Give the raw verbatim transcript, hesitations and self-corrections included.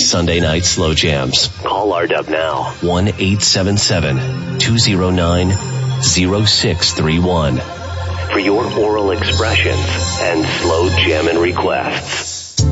Sunday night slow jams. Call R W now. one eight seven seven, two zero nine, zero six three one for your oral expressions and slow jamming requests.